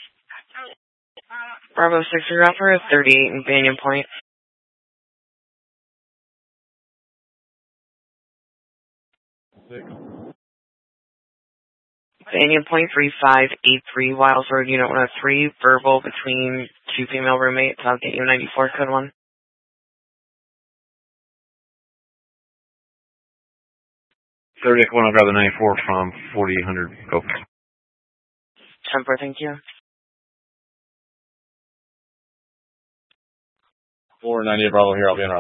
Bravo 6, your offer is 38 in Banyan Point. Banyan Point 3583, Wiles Road, Unit 103, verbal between two female roommates. I'll get you 94 code 1. Third Deck 1, I'll grab the 94 from 4800. Go. 10-4, thank you. 498 Bravo here, I'll be in route.